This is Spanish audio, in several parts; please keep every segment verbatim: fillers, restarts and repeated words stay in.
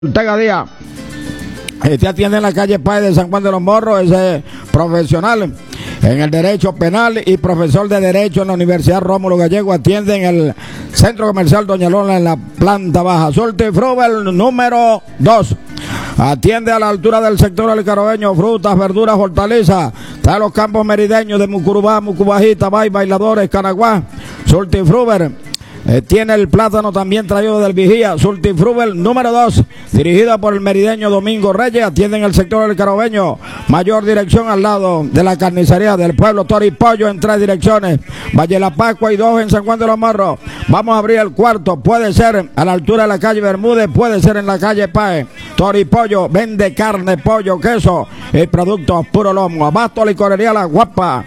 Ortega Díaz. Este atiende en la calle Páez de San Juan de los Morros, es profesional en el derecho penal y profesor de derecho en la Universidad Rómulo Gallego. Atiende en el Centro Comercial Doña Lola en la planta baja. Surtifruber número dos. Atiende a la altura del sector alcarobeño, frutas, verduras, hortalizas. Está en los campos merideños de Mucurubá, Mucubajita, Bay, Bailadores, Canaguá. Surtifruber. Eh, tiene el plátano también traído del Vigía. Surtifruber número dos, dirigida por el merideño Domingo Reyes. Atiende en el sector del Carobeño, mayor dirección al lado de la carnicería del pueblo. Toripollo en tres direcciones, Valle La Pascua y dos en San Juan de los Morros. Vamos a abrir el cuarto, puede ser a la altura de la calle Bermúdez, puede ser en la calle Páez. Toripollo vende carne, pollo, queso y productos puro lomo. Abasto Licorería La Guapa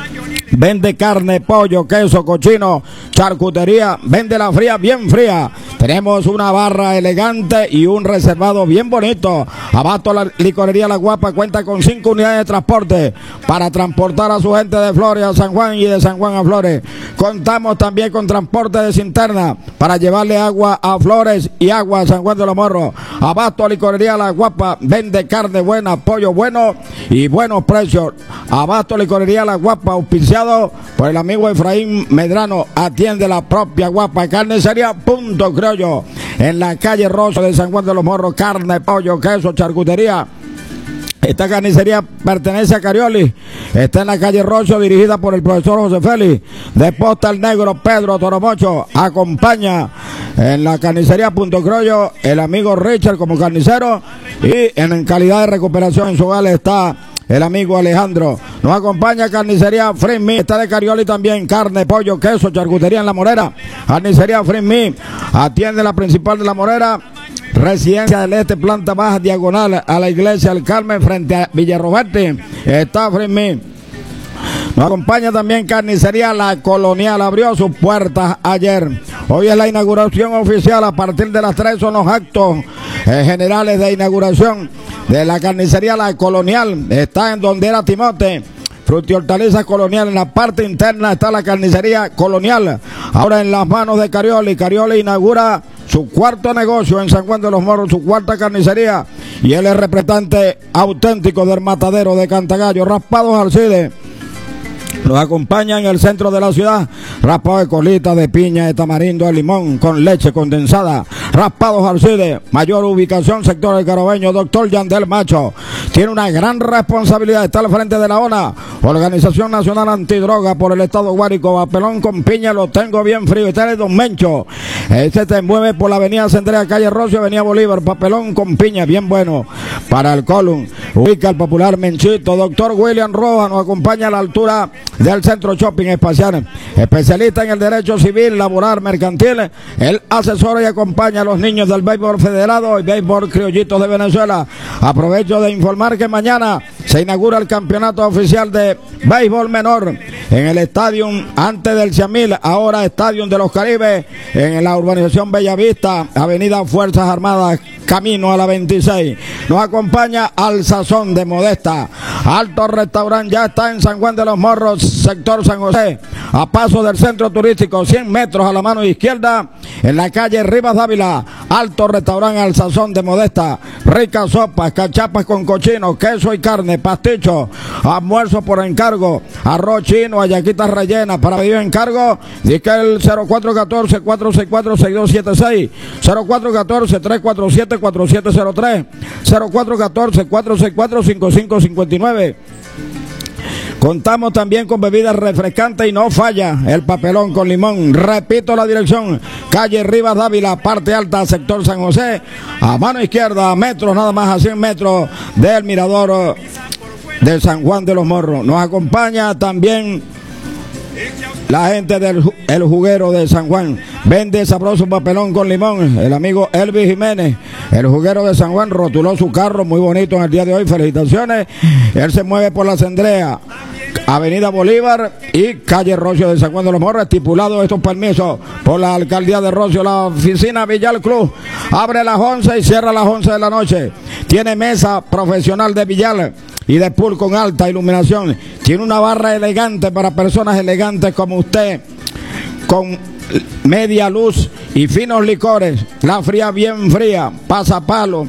vende carne, pollo, queso, cochino, charcutería, vende la fría, bien fría. Tenemos una barra elegante y un reservado bien bonito. Abasto la Licorería La Guapa cuenta con cinco unidades de transporte para transportar a su gente de Flores a San Juan y de San Juan a Flores. Contamos también con transporte de cinterna para llevarle agua a Flores y agua a San Juan de los Morros. Abasto Licorería La Guapa vende carne buena, pollo bueno y buenos precios. Abasto Licorería La Guapa, auspiciado por el amigo Efraín Medrano. Atiende la propia Guapa. Carnicería Punto Criollo en la calle Rosa de San Juan de los Morros. Carne, pollo, queso, charcutería. Esta carnicería pertenece a Carioli. Está en la calle Rosso, dirigida por el profesor José Félix. De Posta el Negro Pedro Toromocho. Acompaña en la carnicería Punto Criollo el amigo Richard como carnicero. Y en calidad de recuperación en su hogar está el amigo Alejandro. Nos acompaña Carnicería Free Me, está de Carioli también, carne, pollo, queso, charcutería en La Morera. Carnicería Free Me, atiende la principal de La Morera, Residencia del Este, planta baja, diagonal a la iglesia del Carmen, frente a Villarroberti. Está Free Me. Nos acompaña también Carnicería La Colonial, abrió sus puertas ayer. Hoy es la inauguración oficial, a partir de las tres son los actos eh, generales de inauguración de la Carnicería La Colonial. Está en donde era Timote, fruta y hortalizas Colonial. En la parte interna está la Carnicería Colonial, ahora en las manos de Carioli. Carioli inaugura su cuarto negocio en San Juan de los Morros, su cuarta carnicería, y él es representante auténtico del matadero de Cantagallo. Raspados Alcide nos acompaña en el centro de la ciudad, raspado de colita, de piña, de tamarindo, de limón, con leche condensada. Raspados Alcide, mayor ubicación, sector del Carobeño. Doctor Yandel Macho tiene una gran responsabilidad, está al frente de la O N A, Organización Nacional Antidroga, por el Estado Guárico. Papelón con piña lo tengo bien frío. Este es Don Mencho, este te mueve por la avenida Central, calle Rocio, avenida Bolívar. Papelón con piña, bien bueno para el colon. Ubica el popular Menchito. Doctor William Rojas nos acompaña a la altura del Centro Shopping Espacial, especialista en el derecho civil, laboral, mercantil. Él asesora y acompaña a los niños del béisbol federado y béisbol criollitos de Venezuela. Aprovecho de informar que mañana se inaugura el campeonato oficial de béisbol menor en el estadio antes del Ciamil, ahora estadio de los Caribes, en la urbanización Bellavista, avenida Fuerzas Armadas, camino a la veintiséis. Nos acompaña Al Sazón de Modesta. Alto Restaurante ya está en San Juan de los Morros, sector San José, a paso del centro turístico, cien metros a la mano izquierda, en la calle Rivas Dávila. Alto Restaurante Al Sazón de Modesta. Ricas sopas, cachapas con cochino, queso y carne, pasticho, almuerzo por encargo, arroz chino, hallaquitas rellenas. Para pedir encargo, dice el cero cuatro uno cuatro, cuatro seis cuatro, seis dos siete seis, cero cuatro uno cuatro, tres cuatro siete, cuatro siete cero tres, cero cuatro uno cuatro, cuatro seis cuatro, cinco cinco cinco nueve. Contamos también con bebidas refrescantes y no falla el Papelón con limón. Repito la dirección, calle Rivas Dávila, parte alta, sector San José, a mano izquierda, metros nada más, a cien metros del mirador de San Juan de los Morros. Nos acompaña también la gente del el juguero de San Juan, vende sabroso papelón con limón. El amigo Elvis Jiménez, el juguero de San Juan, rotuló su carro muy bonito en el día de hoy. Felicitaciones. Él se mueve por la Cendrea, avenida Bolívar y calle Rocio de San Juan de los Morros. Estipulado estos permisos por la alcaldía de Rocio. La oficina Villal Club abre a las once y cierra a las once de la noche. Tiene mesa profesional de Villal y de pool con alta iluminación. Tiene una barra elegante para personas elegantes como usted, con media luz y finos licores. La fría bien fría, pasapalo.